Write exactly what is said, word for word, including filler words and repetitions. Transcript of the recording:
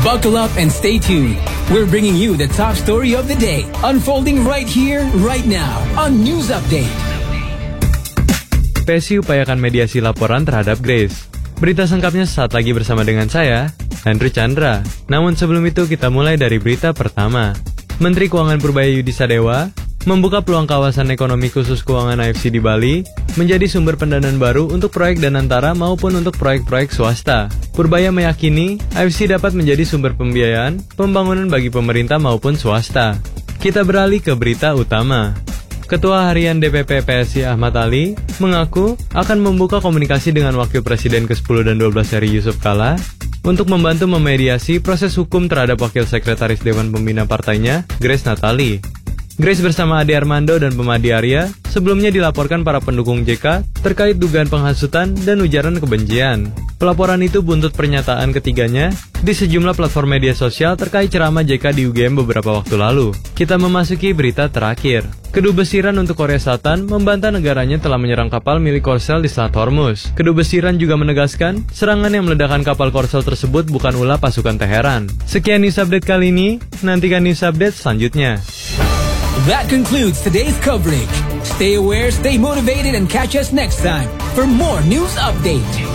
Buckle up and stay tuned. We're bringing you the top story of the day, unfolding right here, right now, on News Update. P S I upayakan mediasi laporan terhadap Grace. Berita sengkapnya saat lagi bersama dengan saya, Andrew Chandra. Namun sebelum itu kita mulai dari berita pertama. Menteri Keuangan Purbaya Yudisadewa membuka peluang kawasan ekonomi khusus keuangan A F C di Bali menjadi sumber pendanaan baru untuk proyek Danantara maupun untuk proyek-proyek swasta. Purbaya meyakini A F C dapat menjadi sumber pembiayaan pembangunan bagi pemerintah maupun swasta. Kita beralih ke berita utama. Ketua Harian D P P P S I Ahmad Ali mengaku akan membuka komunikasi dengan Wakil Presiden ke sepuluh dan dua belas Heri Yusuf Kala untuk membantu memediasi proses hukum terhadap Wakil Sekretaris Dewan Pembina partainya, Grace Natali. Grace bersama Ade Armando dan Pemadi Arya sebelumnya dilaporkan para pendukung J K terkait dugaan penghasutan dan ujaran kebencian. Pelaporan itu buntut pernyataan ketiganya di sejumlah platform media sosial terkait ceramah J K di U G M beberapa waktu lalu. Kita memasuki berita terakhir. Kedubesiran untuk Korea Selatan membantah negaranya telah menyerang kapal milik Korsel di Selat Hormuz. Kedubesiran juga menegaskan serangan yang meledakkan kapal Korsel tersebut bukan ulah pasukan Teheran. Sekian news update kali ini, nantikan news update selanjutnya. That concludes today's coverage. Stay aware, stay motivated, and catch us next time for more news update.